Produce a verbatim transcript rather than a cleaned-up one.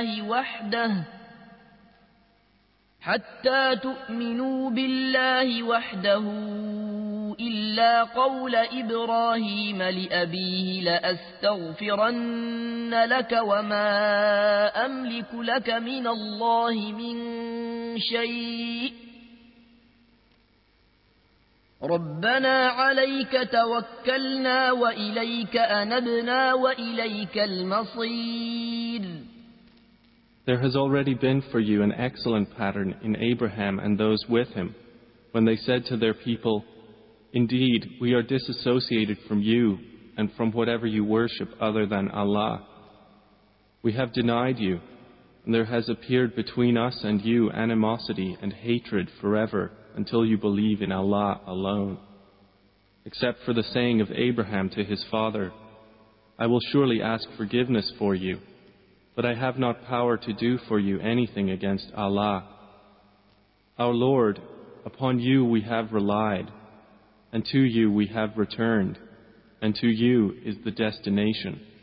بالله وحده حتى تؤمنوا بالله وحده إلا قول إبراهيم لأبيه لأستغفرن لك وما أملك لك من الله من شيء ربنا عليك توكلنا وإليك أنبنا وإليك المصير. There has already been for you an excellent pattern in Abraham and those with him, when they said to their people, "Indeed, we are disassociated from you and from whatever you worship other than Allah. We have denied you, and there has appeared between us and you animosity and hatred forever until you believe in Allah alone. Except for the saying of Abraham to his father, 'I will surely ask forgiveness for you, but I have not power to do for you anything against Allah. Our Lord, upon you we have relied, and to you we have returned, and to you is the destination.'"